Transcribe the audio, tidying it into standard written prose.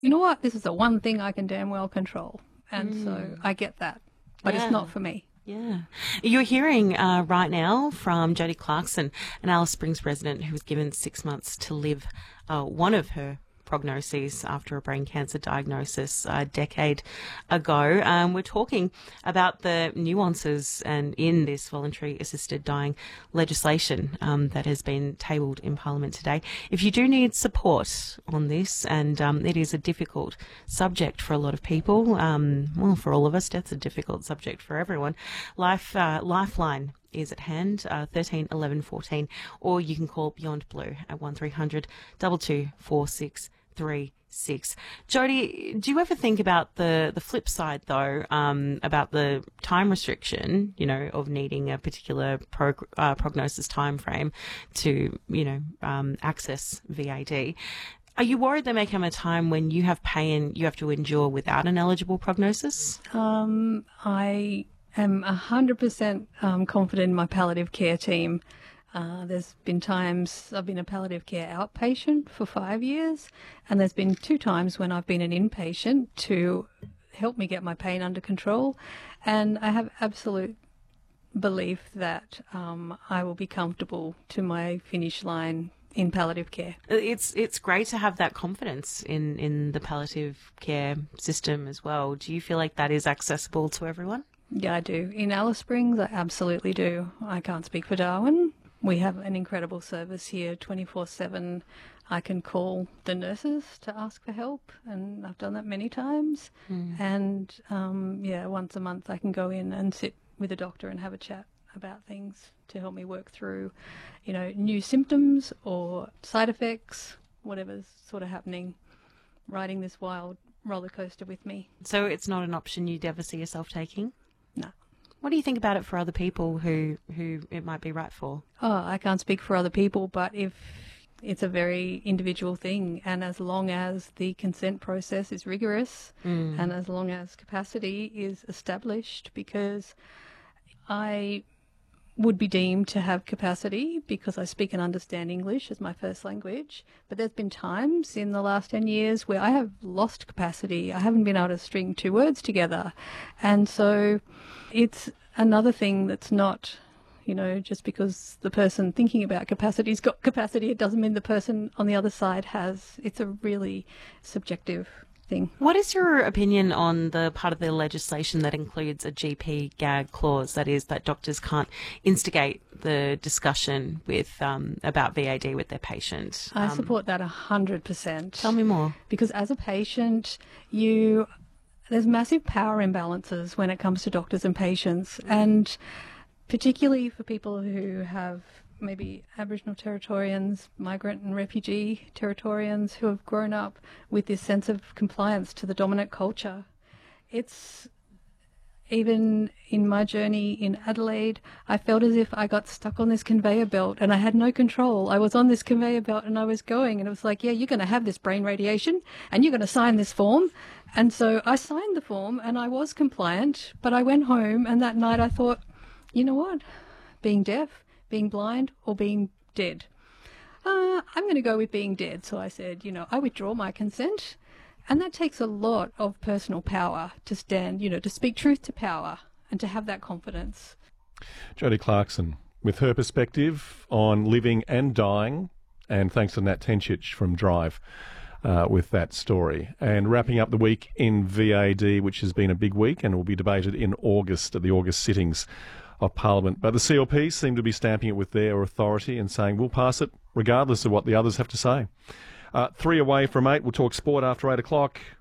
you know what, this is the one thing I can damn well control. And so I get that, but it's not for me. Yeah. You're hearing right now from Jody Clarkson, an Alice Springs resident who was given 6 months to live one of her prognoses after a brain cancer diagnosis a decade ago. We're talking about the nuances and in this voluntary assisted dying legislation that has been tabled in Parliament today. If you do need support on this, and it is a difficult subject for a lot of people, well, for all of us, death's a difficult subject for everyone. Lifeline is at hand, 13 11 14, or you can call Beyond Blue at 1300 2246 36. Jody, do you ever think about the flip side, though, about the time restriction, you know, of needing a particular prognosis time frame to, you know, access VAD? Are you worried there may come a time when you have pain you have to endure without an eligible prognosis? I am 100% confident in my palliative care team. There's been times I've been a palliative care outpatient for 5 years, and there's been 2 times when I've been an inpatient to help me get my pain under control. And I have absolute belief that I will be comfortable to my finish line in palliative care. It's great to have that confidence in the palliative care system as well. Do you feel like that is accessible to everyone? Yeah, I do. In Alice Springs, I absolutely do. I can't speak for Darwin. We have an incredible service here, 24/7. I can call the nurses to ask for help, and I've done that many times. And, once a month I can go in and sit with a doctor and have a chat about things to help me work through, you know, new symptoms or side effects, whatever's sort of happening, riding this wild roller coaster with me. So it's not an option you'd ever see yourself taking? No. What do you think about it for other people who it might be right for? Oh, I can't speak for other people, but if it's a very individual thing, and as long as the consent process is rigorous and as long as capacity is established, because I would be deemed to have capacity because I speak and understand English as my first language, but there's been times in the last 10 years where I have lost capacity. I haven't been able to string 2 words together. And so it's another thing that's not, you know, just because the person thinking about capacity's got capacity, it doesn't mean the person on the other side has. It's a really subjective thing. What is your opinion on the part of the legislation that includes a GP gag clause, that is, that doctors can't instigate the discussion with about VAD with their patient? I support that 100%. Tell me more. Because as a patient, there's massive power imbalances when it comes to doctors and patients, and particularly for people who have maybe Aboriginal Territorians, migrant and refugee Territorians who have grown up with this sense of compliance to the dominant culture. It's even in my journey in Adelaide, I felt as if I got stuck on this conveyor belt and I had no control. I was on this conveyor belt and I was going, and it was like, yeah, you're going to have this brain radiation and you're going to sign this form. And so I signed the form and I was compliant, but I went home and that night I thought, you know what, being deaf, being blind, or being dead? I'm going to go with being dead. So I said, you know, I withdraw my consent. And that takes a lot of personal power to stand, you know, to speak truth to power and to have that confidence. Jody Clarkson, with her perspective on living and dying, and thanks to Nat Tenchich from Drive with that story. And wrapping up the week in VAD, which has been a big week and will be debated in August at the August sittings of Parliament. But the CLP seem to be stamping it with their authority and saying we'll pass it regardless of what the others have to say. 3 away from 8. We'll talk sport after 8 o'clock.